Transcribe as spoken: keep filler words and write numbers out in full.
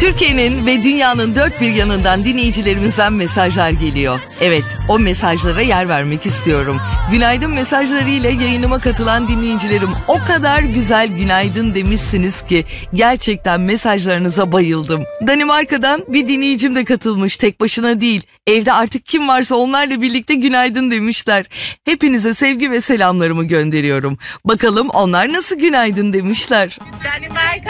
Türkiye'nin ve dünyanın dört bir yanından dinleyicilerimizden mesajlar geliyor. Evet, o mesajlara yer vermek istiyorum. Günaydın mesajlarıyla yayınıma katılan dinleyicilerim o kadar güzel günaydın demişsiniz ki gerçekten mesajlarınıza bayıldım. Danimarka'dan bir dinleyicim de katılmış, tek başına değil. Evde artık kim varsa onlarla birlikte günaydın demişler. Hepinize sevgi ve selamlarımı gönderiyorum. Bakalım onlar nasıl günaydın demişler. Danimarka